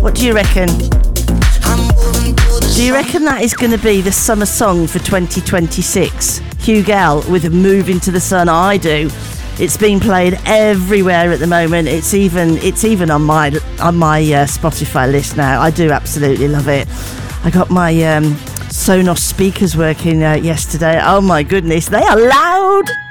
What do you reckon? Do you reckon that is going to be the summer song for 2026? Hugel with Move Into the Sun. I do. It's being played everywhere at the moment. It's even on my Spotify list now. I do absolutely love it. I got my Sonos speakers working yesterday. Oh my goodness, they are loud.